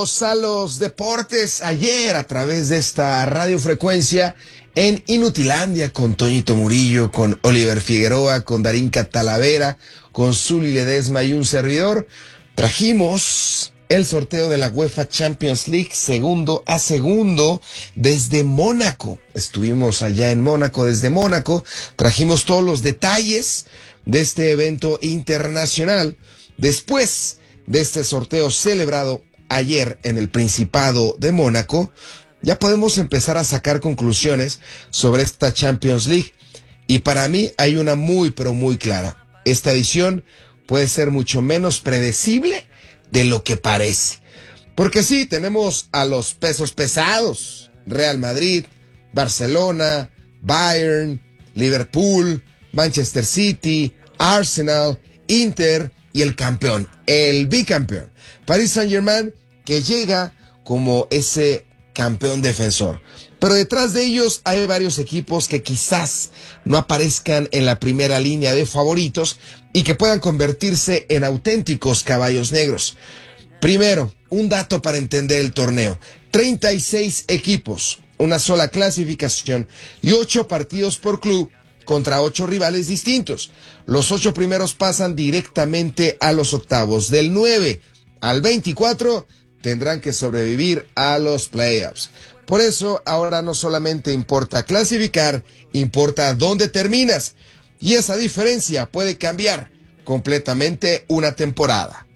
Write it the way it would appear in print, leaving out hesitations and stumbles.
A los deportes ayer a través de esta radiofrecuencia en Inutilandia con Toñito Murillo, con Oliver Figueroa, con Darinka Talavera, con Zuli Ledesma y un servidor. Trajimos el sorteo de la UEFA Champions League segundo a segundo desde Mónaco. Estuvimos allá en Mónaco, desde Mónaco. Trajimos todos los detalles de este evento internacional después de este sorteo celebrado ayer en el Principado de Mónaco. Ya podemos empezar a sacar conclusiones sobre esta Champions League. Y para mí hay una muy, pero muy clara. Esta edición puede ser mucho menos predecible de lo que parece. Porque sí, tenemos a los pesos pesados. Real Madrid, Barcelona, Bayern, Liverpool, Manchester City, Arsenal, Inter y el campeón, el bicampeón, Paris Saint-Germain, que llega como ese campeón defensor. Pero detrás de ellos hay varios equipos que quizás no aparezcan en la primera línea de favoritos y que puedan convertirse en auténticos caballos negros. Primero, un dato para entender el torneo. 36 equipos, una sola clasificación y 8 partidos por club contra 8 rivales distintos. Los 8 primeros pasan directamente a los octavos. Del 9 al 24 tendrán que sobrevivir a los playoffs. Por eso ahora no solamente importa clasificar, importa dónde terminas. Y esa diferencia puede cambiar completamente una temporada.